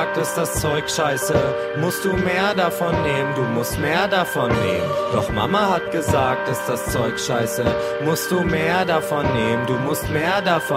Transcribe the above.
gesagt, ist das Zeug scheiße. Musst du mehr davon nehmen, du musst mehr davon nehmen. Doch Mama hat gesagt, ist das Zeug scheiße. Musst du mehr davon nehmen, du musst mehr davon